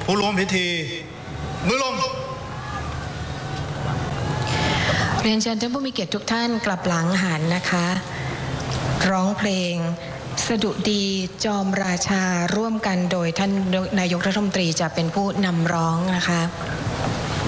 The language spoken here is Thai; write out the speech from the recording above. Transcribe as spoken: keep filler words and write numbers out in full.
ผู้ร่วมพิธีมือลงเรียนเชิญท่านผู้มีเกียรติทุกท่านกลับหลังหันนะคะร้องเพลงสดุดีจอมราชาร่วมกันโดยท่านนายกรัฐมนตรีจะเป็นผู้นำร้องนะคะ